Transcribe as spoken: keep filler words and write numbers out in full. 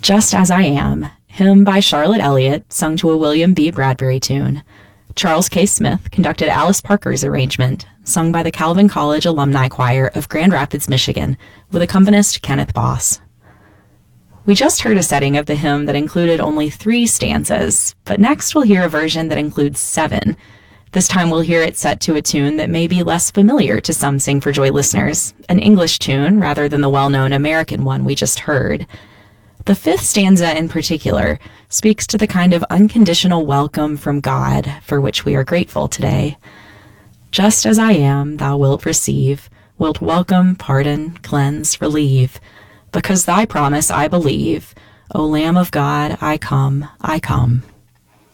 Just As I Am, hymn by Charlotte Elliott, sung to a William B. Bradbury tune. Charles K. Smith conducted Alice Parker's arrangement, sung by the Calvin College Alumni Choir of Grand Rapids, Michigan, with accompanist Kenneth Boss. We just heard a setting of the hymn that included only three stanzas, but next we'll hear a version that includes seven. This time we'll hear it set to a tune that may be less familiar to some Sing for Joy listeners, an English tune rather than the well-known American one we just heard. The fifth stanza in particular speaks to the kind of unconditional welcome from God for which we are grateful today. Just as I am, thou wilt receive, wilt welcome, pardon, cleanse, relieve. Because thy promise I believe, O Lamb of God, I come, I come.